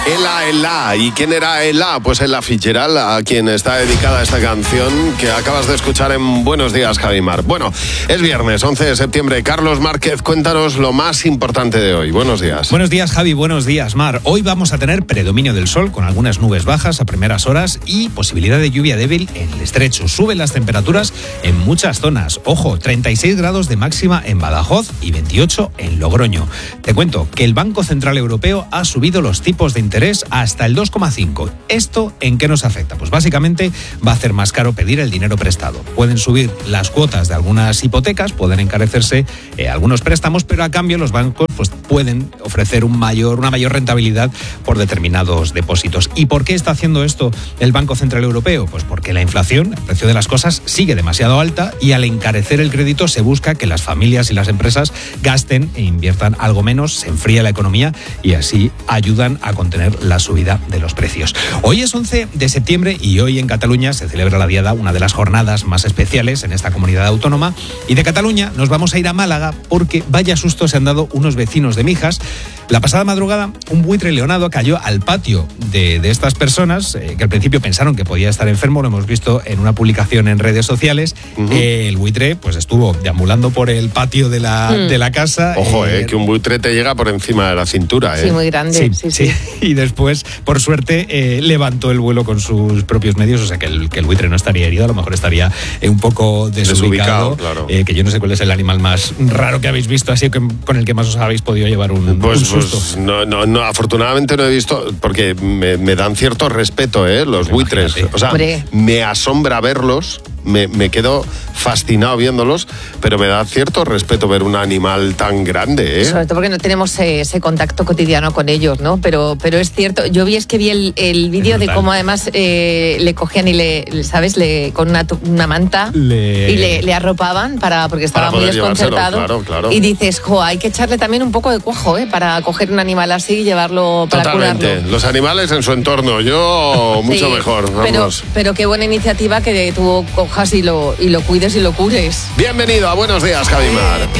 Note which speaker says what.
Speaker 1: Ela. ¿Y quién era Ela? Pues Ella Fitzgerald, a quien está dedicada esta canción que acabas de escuchar en Buenos Días, Javimar. Bueno, es viernes, 11 de septiembre. Carlos Márquez, cuéntanos lo más importante de hoy. Buenos días.
Speaker 2: Buenos días, Javi. Buenos días, Mar. Hoy vamos a tener predominio del sol con algunas nubes bajas a primeras horas y posibilidad de lluvia débil en el estrecho. Suben las temperaturas en muchas zonas. Ojo, 36 grados de máxima en Badajoz y 28 en Logroño. Te cuento que el Banco Central Europeo ha subido los tipos de interés hasta el 2,5. ¿Esto en qué nos afecta? Pues básicamente va a hacer más caro pedir el dinero prestado. Pueden subir las cuotas de algunas hipotecas, pueden encarecerse algunos préstamos, pero a cambio los bancos pues, pueden ofrecer una mayor rentabilidad por determinados depósitos. ¿Y por qué está haciendo esto el Banco Central Europeo? Pues porque la inflación, el precio de las cosas, sigue demasiado alta y al encarecer el crédito se busca que las familias y las empresas gasten e inviertan algo menos, se enfría la economía y así ayudan a contener la subida de los precios. Hoy es 11 de septiembre y hoy en Cataluña se celebra la Diada, una de las jornadas más especiales en esta comunidad autónoma. Y de Cataluña nos vamos a ir a Málaga porque vaya susto se han dado unos vecinos de Mijas. La pasada madrugada un buitre leonado cayó al patio de estas personas que al principio pensaron que podía estar enfermo. Lo hemos visto en una publicación en redes sociales. El buitre pues estuvo deambulando por el patio de la casa.
Speaker 1: Ojo, que un buitre te llega por encima de la cintura.
Speaker 3: Sí, muy grande. Sí.
Speaker 2: Y después, por suerte, levantó el vuelo con sus propios medios, o sea que el buitre no estaría herido, a lo mejor estaría un poco desubicado,
Speaker 1: claro.
Speaker 2: Que yo no sé cuál es el animal más raro que habéis visto, así que con el que más os habéis podido llevar un susto.
Speaker 1: Pues no, afortunadamente no he visto, porque me dan cierto respeto, los buitres. O sea, me asombra verlos. Me quedo fascinado viéndolos, pero me da cierto respeto ver un animal tan grande,
Speaker 3: Sobre todo porque no tenemos ese contacto cotidiano con ellos, ¿no? Pero es cierto, yo vi el vídeo de cómo además le cogían y con una manta y le arropaban porque estaba muy desconcertado.
Speaker 1: Claro.
Speaker 3: Y dices, hay que echarle también un poco de cuajo, para coger un animal así y llevarlo para curarlo.
Speaker 1: Los animales en su entorno, yo mucho mejor. Vamos.
Speaker 3: Pero qué buena iniciativa que tú cojas y lo cuides y lo cures.
Speaker 1: Bienvenido a Buenos Días, Javimar.